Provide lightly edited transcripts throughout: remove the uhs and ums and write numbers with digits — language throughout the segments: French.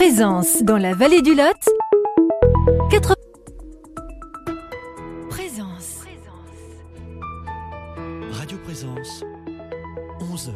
Présence dans la vallée du Lot. 80... Présence. Radio Présence, 11h.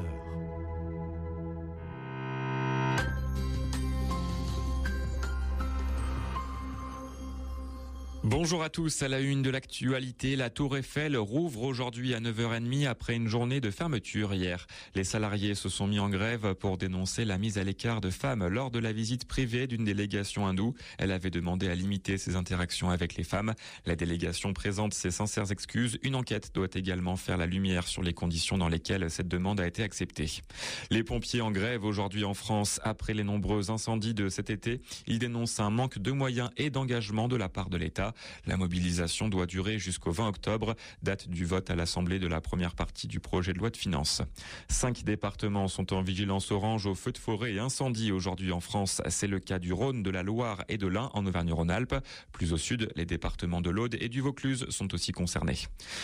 Bonjour à tous, à la une de l'actualité, la Tour Eiffel rouvre aujourd'hui à 9h30 après une journée de fermeture hier. Les salariés se sont mis en grève pour dénoncer la mise à l'écart de femmes lors de la visite privée d'une délégation hindoue. Elle avait demandé à limiter ses interactions avec les femmes. La délégation présente ses sincères excuses. Une enquête doit également faire la lumière sur les conditions dans lesquelles cette demande a été acceptée. Les pompiers en grève aujourd'hui en France après les nombreux incendies de cet été. Ils dénoncent un manque de moyens et d'engagement de la part de l'État. La mobilisation doit durer jusqu'au 20 octobre, date du vote à l'Assemblée de la première partie du projet de loi de finances. 5 départements sont en vigilance orange aux feux de forêt et incendies aujourd'hui en France. C'est le cas du Rhône, de la Loire et de l'Ain en Auvergne-Rhône-Alpes. Plus au sud, les départements de l'Aude et du Vaucluse sont aussi concernés.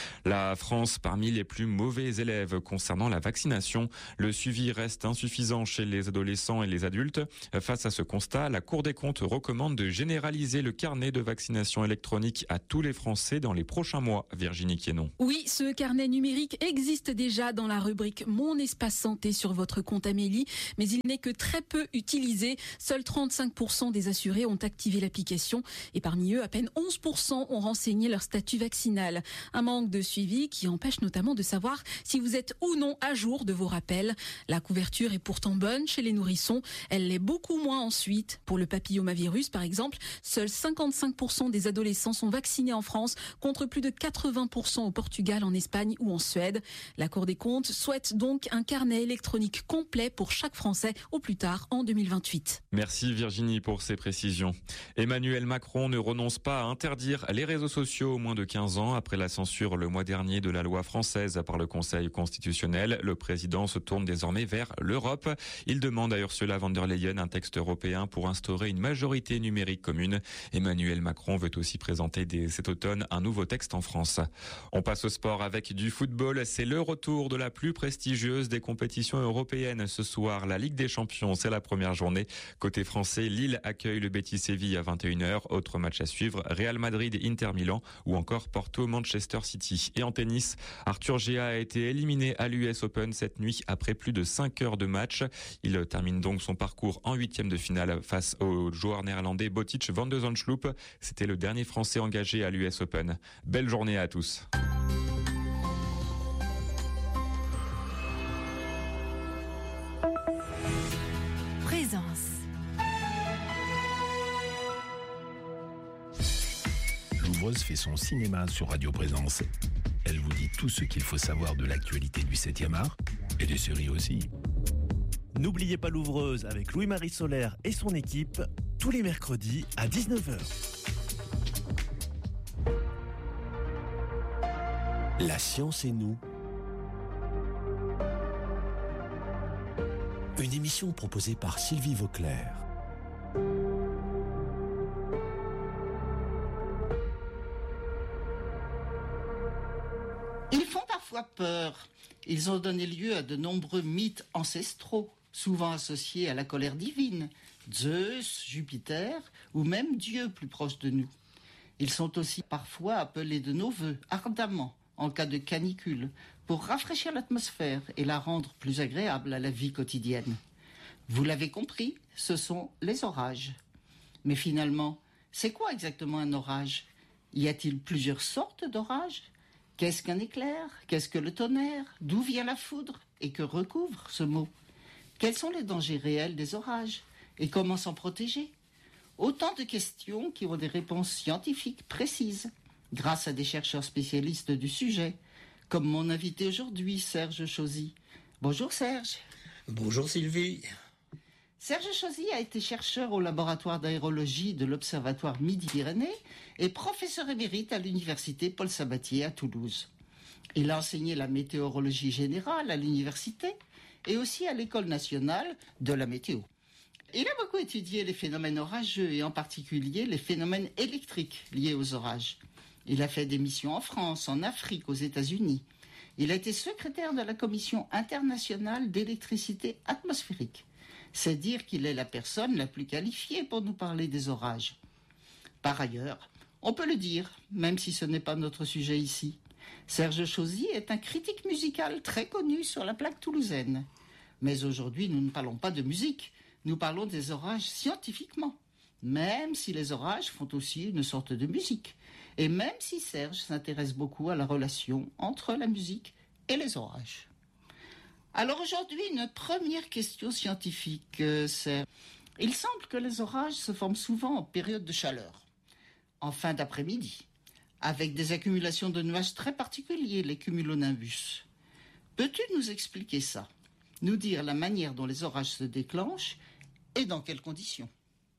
La France parmi les plus mauvais élèves concernant la vaccination. Le suivi reste insuffisant chez les adolescents et les adultes. Face à ce constat, la Cour des comptes recommande de généraliser le carnet de vaccination électronique à tous les Français dans les prochains mois. Virginie Quénon. Oui, ce carnet numérique existe déjà dans la rubrique Mon espace santé sur votre compte Amélie, mais il n'est que très peu utilisé. Seuls 35% des assurés ont activé l'application et parmi eux, à peine 11% ont renseigné leur statut vaccinal. Un manque de suivi qui empêche notamment de savoir si vous êtes ou non à jour de vos rappels. La couverture est pourtant bonne chez les nourrissons. Elle l'est beaucoup moins ensuite. Pour le papillomavirus, par exemple, seuls 55% des adolescents sont vaccinés en France contre plus de 80% au Portugal, en Espagne ou en Suède. La Cour des comptes souhaite donc un carnet électronique complet pour chaque Français au plus tard en 2028. Merci Virginie pour ces précisions. Emmanuel Macron ne renonce pas à interdire les réseaux sociaux aux moins de 15 ans. Après la censure le mois dernier de la loi française par le Conseil constitutionnel, le président se tourne désormais vers l'Europe. Il demande à Ursula von der Leyen un texte européen pour instaurer une majorité numérique commune. Emmanuel Macron veut aussi présenter dès cet automne un nouveau texte en France. On passe au sport avec du football. C'est le retour de la plus prestigieuse des compétitions européennes. Ce soir, la Ligue des Champions, c'est la première journée. Côté français, Lille accueille le Betis Séville à 21h. Autre match à suivre, Real Madrid, Inter Milan ou encore Porto, Manchester City. Et en tennis, Arthur Gea a été éliminé à l'US Open cette nuit après plus de 5 heures de match. Il termine donc son parcours en 8e de finale face au joueur néerlandais Botic van de Zandschulp. C'était le dernier Français engagé à l'US Open. Belle journée à tous. Présence. Louvreuse fait son cinéma sur Radio Présence. Elle vous dit tout ce qu'il faut savoir de l'actualité du 7e art et des séries aussi. N'oubliez pas Louvreuse avec Louis-Marie Solaire et son équipe tous les mercredis à 19h. La science et nous. Une émission proposée par Sylvie Vauclair. Ils font parfois peur. Ils ont donné lieu à de nombreux mythes ancestraux, souvent associés à la colère divine, Zeus, Jupiter ou même Dieu plus proche de nous. Ils sont aussi parfois appelés de nos vœux, ardemment, en cas de canicule, pour rafraîchir l'atmosphère et la rendre plus agréable à la vie quotidienne. Vous l'avez compris, ce sont les orages. Mais finalement, c'est quoi exactement un orage ? Y a-t-il plusieurs sortes d'orages ? Qu'est-ce qu'un éclair ? Qu'est-ce que le tonnerre ? D'où vient la foudre ? Et que recouvre ce mot ? Quels sont les dangers réels des orages ? Et comment s'en protéger ? Autant de questions qui ont des réponses scientifiques précises, grâce à des chercheurs spécialistes du sujet, comme mon invité aujourd'hui, Serge Chauzy. Bonjour Serge. Bonjour Sylvie. Serge Chauzy a été chercheur au laboratoire d'aérologie de l'Observatoire Midi-Pyrénées et professeur émérite à l'université Paul Sabatier à Toulouse. Il a enseigné la météorologie générale à l'université et aussi à l'École nationale de la météo. Il a beaucoup étudié les phénomènes orageux et en particulier les phénomènes électriques liés aux orages. Il a fait des missions en France, en Afrique, aux États-Unis. Il a été secrétaire de la Commission internationale d'électricité atmosphérique. C'est dire qu'il est la personne la plus qualifiée pour nous parler des orages. Par ailleurs, on peut le dire, même si ce n'est pas notre sujet ici. Serge Chauzy est un critique musical très connu sur la plaque toulousaine. Mais aujourd'hui, nous ne parlons pas de musique, nous parlons des orages scientifiquement. Même si les orages font aussi une sorte de musique. Et même si Serge s'intéresse beaucoup à la relation entre la musique et les orages. Alors aujourd'hui, une première question scientifique, Serge. Il semble que les orages se forment souvent en période de chaleur, en fin d'après-midi, avec des accumulations de nuages très particuliers, les cumulonimbus. Peux-tu nous expliquer ça? Nous dire la manière dont les orages se déclenchent et dans quelles conditions?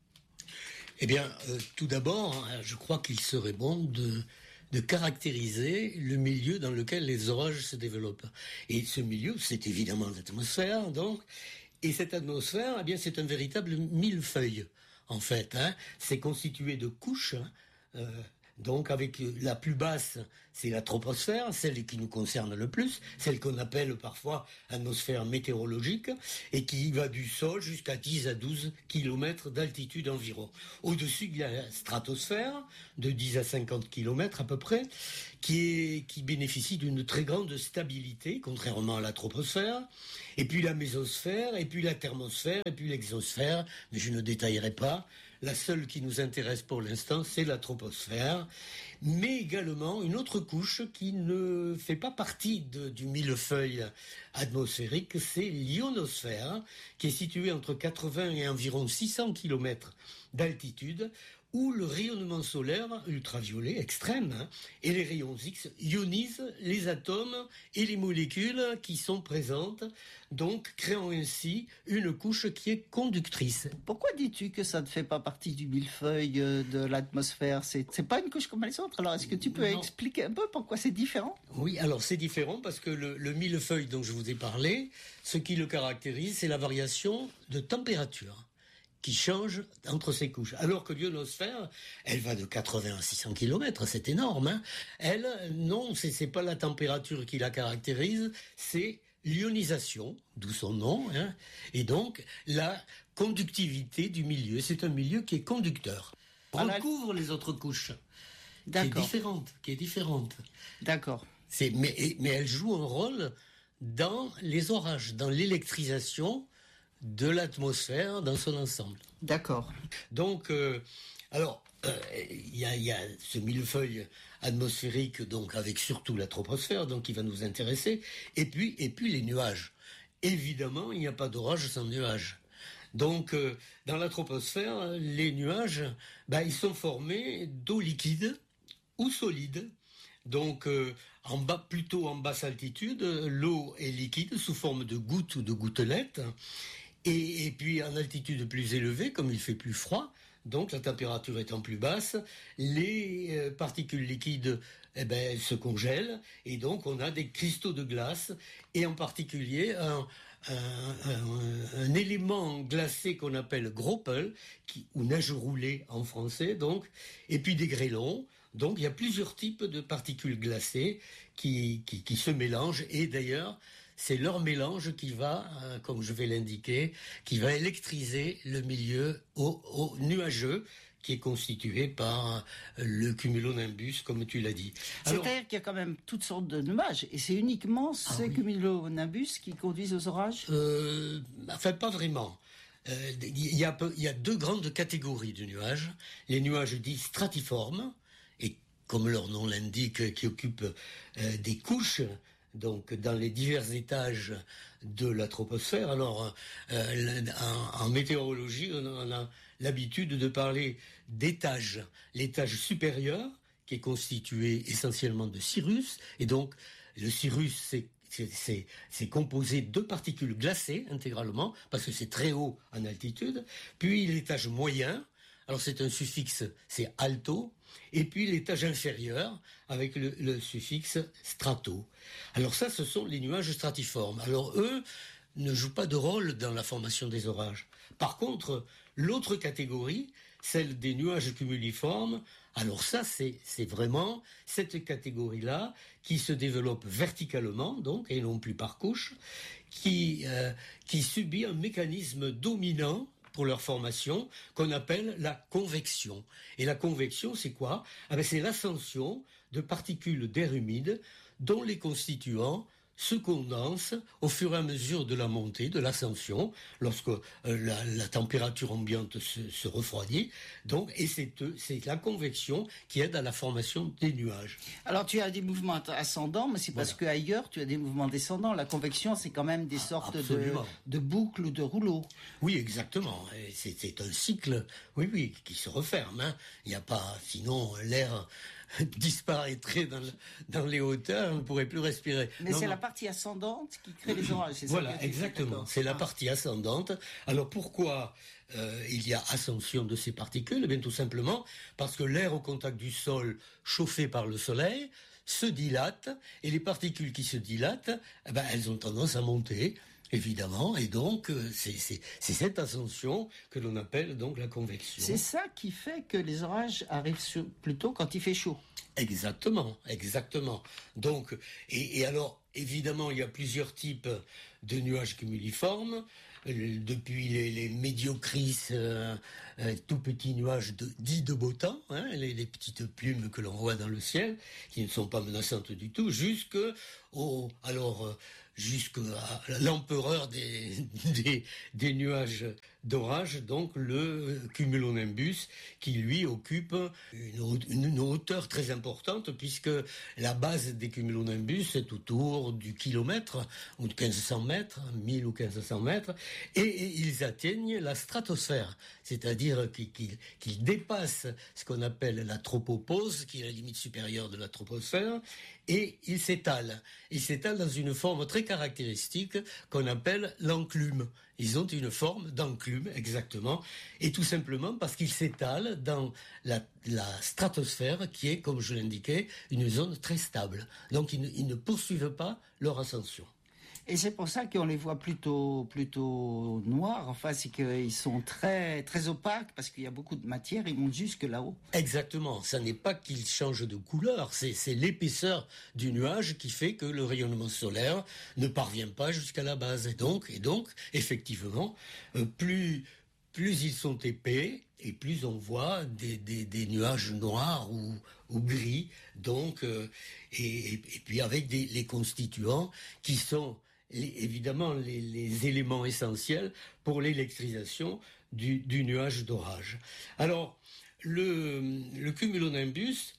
Eh bien, tout d'abord, je crois qu'il serait bon de caractériser le milieu dans lequel les orages se développent. Et ce milieu, c'est évidemment l'atmosphère, donc. Et cette atmosphère, eh bien, c'est un véritable millefeuille, en fait. C'est constitué de couches. Donc avec la plus basse, c'est la troposphère, celle qui nous concerne le plus, celle qu'on appelle parfois atmosphère météorologique, et qui va du sol jusqu'à 10 à 12 km d'altitude environ. Au-dessus, il y a la stratosphère, de 10 à 50 km à peu près, qui bénéficie d'une très grande stabilité, contrairement à la troposphère, et puis la mésosphère, et puis la thermosphère, et puis l'exosphère, mais je ne détaillerai pas. La seule qui nous intéresse pour l'instant, c'est la troposphère, mais également une autre couche qui ne fait pas partie du millefeuille atmosphérique, c'est l'ionosphère, qui est située entre 80 et environ 600 km d'altitude, où le rayonnement solaire ultraviolet extrême et les rayons X ionisent les atomes et les molécules qui sont présentes, donc créant ainsi une couche qui est conductrice. Pourquoi dis-tu que ça ne fait pas partie du millefeuille de l'atmosphère? C'est pas une couche comme les autres. Alors est-ce que tu peux expliquer un peu pourquoi c'est différent? Oui, alors c'est différent parce que le millefeuille dont je vous ai parlé, ce qui le caractérise, c'est la variation de température qui change entre ces couches. Alors que l'ionosphère, elle va de 80 à 600 km, c'est énorme. Elle, non, c'est pas la température qui la caractérise, c'est l'ionisation, d'où son nom, et donc la conductivité du milieu. C'est un milieu qui est conducteur. Recouvre les autres couches. D'accord. Qui est différente. D'accord. Mais elle joue un rôle dans les orages, dans l'électrisation de l'atmosphère dans son ensemble. D'accord. Donc, il y a ce millefeuille atmosphérique, donc avec surtout la troposphère, donc qui va nous intéresser, et puis les nuages. Évidemment, il n'y a pas d'orage sans nuages. Donc, dans la troposphère, les nuages, ils sont formés d'eau liquide ou solide. Donc, plutôt en basse altitude, l'eau est liquide sous forme de gouttes ou de gouttelettes. Et puis en altitude plus élevée, comme il fait plus froid, donc la température étant plus basse, les particules liquides se congèlent et donc on a des cristaux de glace et en particulier un élément glacé qu'on appelle Groppel, ou neige roulée en français, donc, et puis des grêlons. Donc il y a plusieurs types de particules glacées qui se mélangent et d'ailleurs c'est leur mélange qui va, comme je vais l'indiquer, qui va électriser le milieu au nuageux qui est constitué par le cumulonimbus, comme tu l'as dit. C'est-à-dire qu'il y a quand même toutes sortes de nuages, et c'est uniquement ces cumulonimbus qui conduisent aux orages? Pas vraiment. Il y a deux grandes catégories de nuages. Les nuages dits stratiformes, et comme leur nom l'indique, qui occupent des couches, donc dans les divers étages de la troposphère. Alors, en météorologie, on a l'habitude de parler d'étages. L'étage supérieur, qui est constitué essentiellement de cirrus, et donc le cirrus, c'est composé de particules glacées intégralement, parce que c'est très haut en altitude. Puis l'étage moyen, alors c'est un suffixe, c'est alto, et puis l'étage inférieur avec le suffixe strato. Alors ça, ce sont les nuages stratiformes. Alors eux ne joue pas de rôle dans la formation des orages. Par contre, l'autre catégorie, celle des nuages cumuliformes, alors ça, c'est vraiment cette catégorie-là qui se développe verticalement, donc, et non plus par couche, qui subit un mécanisme dominant pour leur formation, qu'on appelle la convection. Et la convection, c'est quoi ? C'est l'ascension de particules d'air humide dont les constituants se condensent au fur et à mesure de la montée, de l'ascension, lorsque la température ambiante se refroidit. Donc, et c'est la convection qui aide à la formation des nuages. Alors, tu as des mouvements ascendants, mais c'est parce qu'ailleurs, tu as des mouvements descendants. La convection, c'est quand même des sortes de boucles ou de rouleaux. Oui, exactement. Et c'est un cycle, oui, qui se referme. Hein. Il n'y a pas, sinon, l'air disparaîtrait dans les hauteurs, on ne pourrait plus respirer. Mais c'est la partie ascendante qui crée les orages. Voilà, exactement. C'est la partie ascendante. Alors pourquoi il y a ascension de ces particules ? Eh bien tout simplement parce que l'air au contact du sol, chauffé par le soleil, se dilate, et les particules qui se dilatent, elles ont tendance à monter. Évidemment, et donc c'est cette ascension que l'on appelle donc la convection. C'est ça qui fait que les orages arrivent plutôt quand il fait chaud. Exactement. Donc, et alors, évidemment, il y a plusieurs types de nuages cumuliformes, depuis les médiocris, tout petits nuages dits de beau temps, hein, les petites plumes que l'on voit dans le ciel, qui ne sont pas menaçantes du tout, jusqu'à l'empereur des nuages d'orage, donc le cumulonimbus, qui lui occupe une hauteur très importante, puisque la base des cumulonimbus est autour du kilomètre, ou de 1500 mètres, 1000 ou 1500 mètres, et ils atteignent la stratosphère, c'est-à-dire qu'ils dépassent ce qu'on appelle la tropopause, qui est la limite supérieure de la troposphère, et ils s'étalent. Ils s'étalent dans une forme très caractéristique qu'on appelle l'enclume. Ils ont une forme d'enclume, exactement, et tout simplement parce qu'ils s'étalent dans la stratosphère qui est, comme je l'indiquais, une zone très stable. Donc ils ne poursuivent pas leur ascension. Et c'est pour ça qu'on les voit plutôt noirs. Enfin, c'est qu'ils sont très, très opaques parce qu'il y a beaucoup de matière. Ils montent jusque là-haut. Exactement. Ça n'est pas qu'ils changent de couleur. C'est l'épaisseur du nuage qui fait que le rayonnement solaire ne parvient pas jusqu'à la base. Et donc, effectivement, plus ils sont épais et plus on voit des nuages noirs ou gris. Donc, et puis avec les constituants qui sont évidemment les éléments essentiels pour l'électrisation du nuage d'orage. Alors, le cumulonimbus,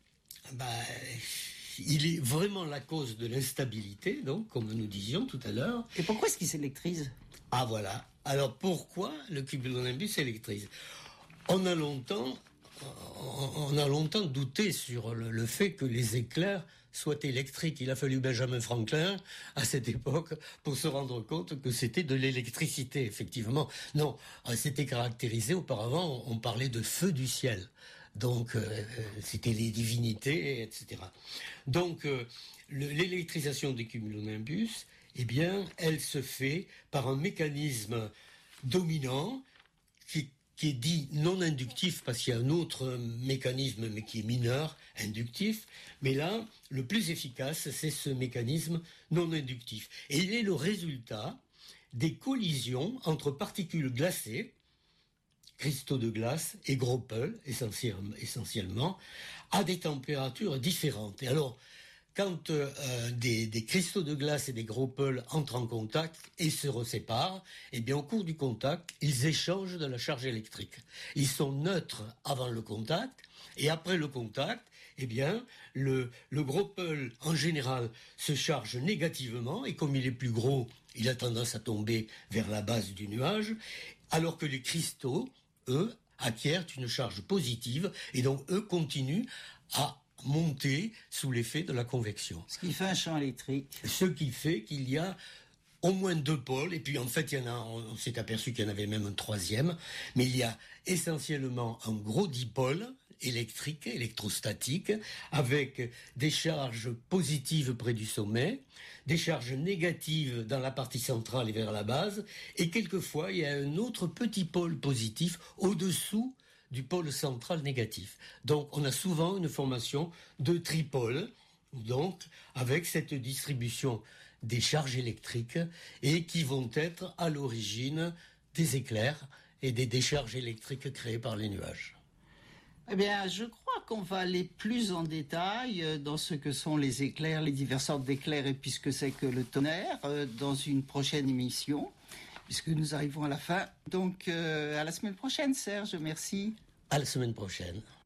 il est vraiment la cause de l'instabilité, donc, comme nous disions tout à l'heure. Et pourquoi est-ce qu'il s'électrise ? Ah voilà. Alors, pourquoi le cumulonimbus s'électrise ? On a longtemps douté sur le fait que les éclairs soient électriques. Il a fallu Benjamin Franklin, à cette époque, pour se rendre compte que c'était de l'électricité, effectivement. Non, c'était caractérisé auparavant, on parlait de feu du ciel. Donc, c'était les divinités, etc. Donc, l'électrisation des cumulonimbus, eh bien, elle se fait par un mécanisme dominant qui est dit non inductif, parce qu'il y a un autre mécanisme, mais qui est mineur, inductif. Mais là, le plus efficace, c'est ce mécanisme non inductif. Et il est le résultat des collisions entre particules glacées, cristaux de glace et gros peuls, essentiellement, à des températures différentes. Et alors, quand des cristaux de glace et des gros peuls entrent en contact et se séparent, eh bien au cours du contact, ils échangent de la charge électrique. Ils sont neutres avant le contact, et après le contact, eh bien le gros peul en général se charge négativement, et comme il est plus gros, il a tendance à tomber vers la base du nuage, alors que les cristaux, eux, acquièrent une charge positive, et donc eux continuent à monter sous l'effet de la convection. Ce qui fait un champ électrique. Ce qui fait qu'il y a au moins deux pôles, et puis en fait, on s'est aperçu qu'il y en avait même un troisième, mais il y a essentiellement un gros dipôle, électriques, électrostatiques, avec des charges positives près du sommet, des charges négatives dans la partie centrale et vers la base, et quelquefois il y a un autre petit pôle positif au-dessous du pôle central négatif. Donc on a souvent une formation de tripôle, donc avec cette distribution des charges électriques et qui vont être à l'origine des éclairs et des décharges électriques créées par les nuages. Eh bien, je crois qu'on va aller plus en détail dans ce que sont les éclairs, les diverses sortes d'éclairs et puis ce que c'est que le tonnerre dans une prochaine émission, puisque nous arrivons à la fin. Donc, à la semaine prochaine, Serge, merci. À la semaine prochaine.